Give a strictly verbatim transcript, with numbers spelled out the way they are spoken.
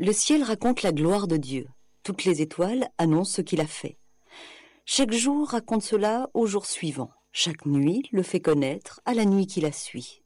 Le ciel raconte la gloire de Dieu. Toutes les étoiles annoncent ce qu'il a fait. Chaque jour raconte cela au jour suivant. Chaque nuit le fait connaître à la nuit qui la suit.